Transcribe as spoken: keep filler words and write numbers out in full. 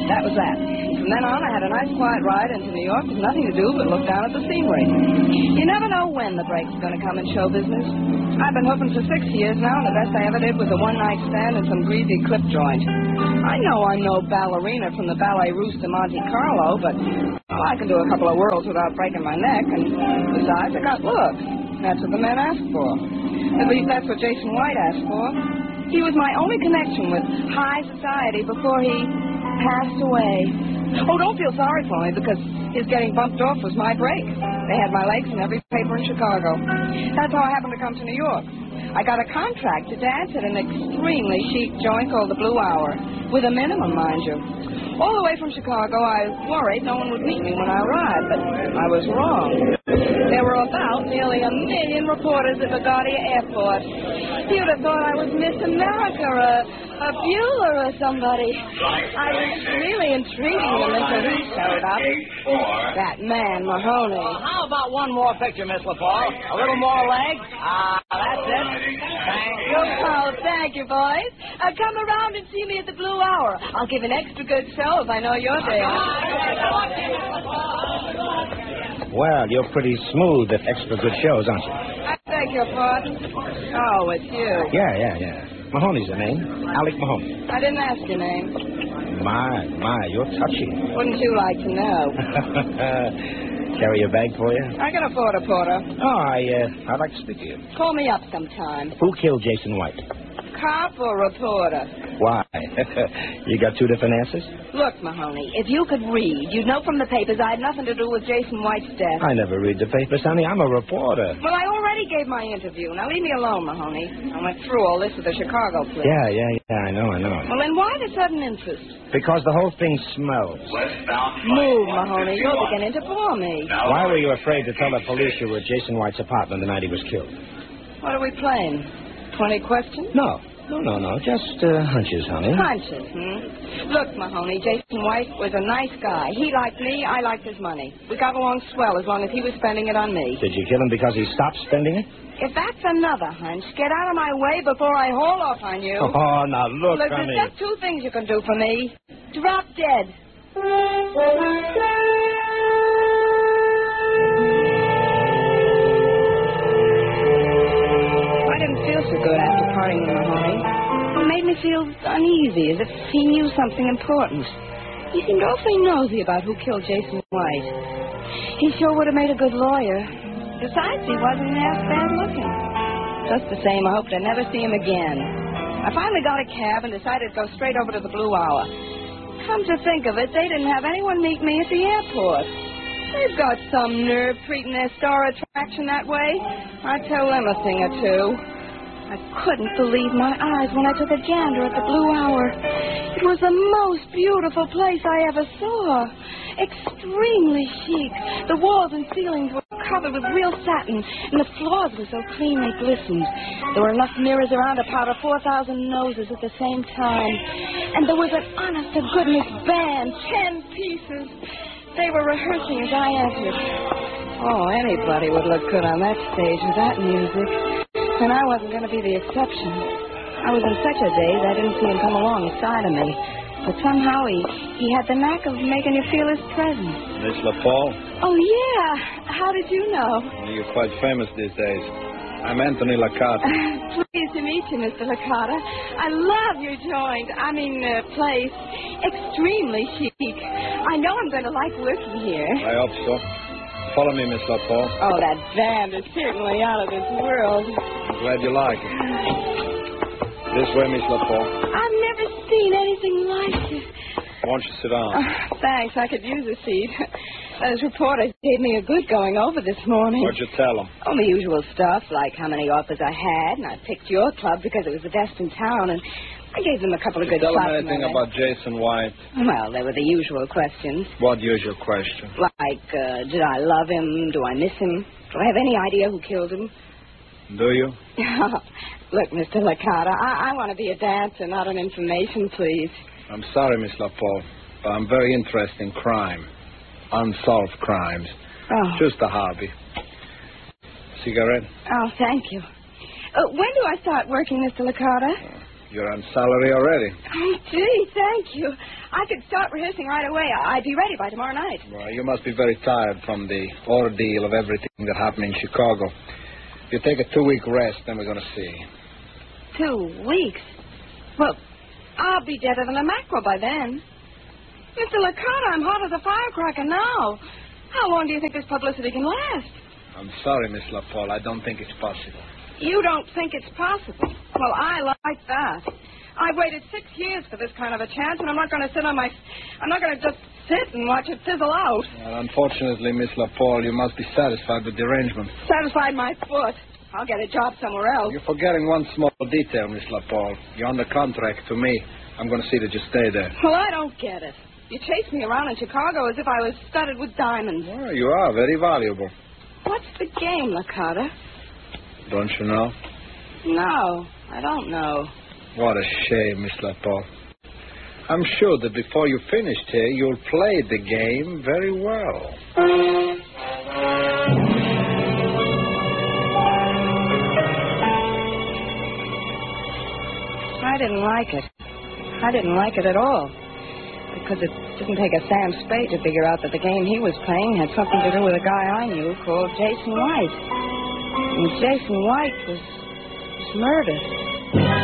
That was that. From then on, I had a nice quiet ride into New York with nothing to do but look down at the scenery. You never know when the break's going to come in show business. I've been hoofing for six years now, and the best I ever did was a one-night stand and some greasy clip joint. I know I'm no ballerina from the Ballet Russe to Monte Carlo, but well, I can do a couple of whirls without breaking my neck, and besides, I got looks. That's what the men asked for. At least that's what Jason White asked for. He was my only connection with high society before he passed away. Oh, don't feel sorry for me, because his getting bumped off was my break. They had my legs in every paper in Chicago. That's how I happened to come to New York. I got a contract to dance at an extremely chic joint called the Blue Hour, with a minimum, mind you. All the way from Chicago, I worried no one would meet me when I arrived, but I was wrong. There were about nearly a million reporters at LaGuardia Airport. You'd have thought I was Miss America or a, a Bueller or somebody. I was really intriguing them until he showed up. That man, Mahoney. Well, how about one more picture, Miss LaPaul? A little more leg? Ah, uh, that's it. Thank you. Oh, thank you, boys. Uh, come around and see me at the Blue Hour. I'll give an extra good show if I know you're there. Well, you're pretty smooth at extra good shows, aren't you? I beg your pardon. Oh, it's you. Yeah, yeah, yeah. Mahoney's the name. Alec Mahoney. I didn't ask your name. My, my, you're touchy. Wouldn't you like to know? Carry your bag for you? I can afford a porter. Oh, I, uh, I'd like to speak to you. Call me up sometime. Who killed Jason White? Cop or reporter? Why? You got two different answers? Look, Mahoney, if you could read, you'd know from the papers I had nothing to do with Jason White's death. I never read the papers, honey. I'm a reporter. Well, I already gave my interview. Now leave me alone, Mahoney. I went through all this with the Chicago police. Yeah, yeah, yeah, I know, I know. Well, then why the sudden interest? Because the whole thing smells. Move, Mahoney. You're beginning to bore me. Why were you afraid to tell the police you were at Jason White's apartment the night he was killed? What are we playing? Twenty questions? No. No, no, no. Just uh, hunches, honey. Hunches, hmm? Look, Mahoney, Jason White was a nice guy. He liked me. I liked his money. We got along swell as long as he was spending it on me. Did you kill him because he stopped spending it? If that's another hunch, get out of my way before I haul off on you. Oh, now look, Look, honey. there's just two things you can do for me. Drop dead. I didn't feel so good after parting with Mahoney. It made me feel uneasy, as if he knew something important. He seemed awfully nosy about who killed Jason White. He sure would have made a good lawyer. Besides, he wasn't half bad looking. Just the same, I hoped I'd never see him again. I finally got a cab and decided to go straight over to the Blue Hour. Come to think of it, they didn't have anyone meet me at the airport. They've got some nerve treating their star attraction that way. I'd tell them a thing or two. I couldn't believe my eyes when I took a gander at the Blue Hour. It was the most beautiful place I ever saw. Extremely chic. The walls and ceilings were covered with real satin, and the floors were so clean they glistened. There were enough mirrors around to powder four thousand noses at the same time. And there was an honest-to-goodness band, ten pieces. They were rehearsing as I entered. Oh, anybody would look good on that stage with that music. And I wasn't going to be the exception. I was in such a daze I didn't see him come alongside of me. But somehow he, he had the knack of making you feel his presence. Miss LaPaul? Oh, yeah. How did you know? You're quite famous these days. I'm Anthony Licata. Pleased to meet you, Mister Licata. I love your joint. I mean, uh, place. Extremely chic. I know I'm going to like working here. I hope so. Follow me, Miss LaPaul. Oh, that band is certainly out of this world. I'm glad you like it. This way, Miss LaPaul. I've never seen anything like it. Why don't you sit down? Oh, thanks. I could use a seat. Those reporters gave me a good going over this morning. What'd you tell them? Oh, the usual stuff, like how many offers I had, and I picked your club because it was the best in town, and I gave them a couple of Did good you tell shots. them anything about Jason White? Well, they were the usual questions. What usual question? Like, uh, did I love him? Do I miss him? Do I have any idea who killed him? Do you? Look, Mister Licata, I, I want to be a dancer, not an information, please. I'm sorry, Miss LaPaul, but I'm very interested in crime. Unsolved crimes. Oh. Just a hobby. Cigarette? Oh, thank you. Uh, when do I start working, Mister Licata? You're on salary already. Oh, gee, thank you. I could start rehearsing right away. I'd be ready by tomorrow night. Well, you must be very tired from the ordeal of everything that happened in Chicago. If you take a two-week rest, then we're going to see. Two weeks? Well, I'll be deader than a mackerel by then. Mister Licata, I'm hot as a firecracker now. How long do you think this publicity can last? I'm sorry, Miss LaPaul. I don't think it's possible. You don't think it's possible? Well, I like that. I've waited six years for this kind of a chance, and I'm not going to sit on my... I'm not going to just sit and watch it fizzle out. Well, unfortunately, Miss LaPaul, you must be satisfied with the arrangement. Satisfied my foot. I'll get a job somewhere else. You're forgetting one small detail, Miss LaPaul. You're under contract to me. I'm going to see that you stay there. Well, I don't get it. You chased me around in Chicago as if I was studded with diamonds. Well, you are very valuable. What's the game, Licata? Don't you know? No, I don't know. What a shame, Miss LaPaul. I'm sure that before you finished here, you'll play the game very well. I didn't like it. I didn't like it at all. Because it didn't take a Sam Spade to figure out that the game he was playing had something to do with a guy I knew called Jason White. And Jason White was, was murdered.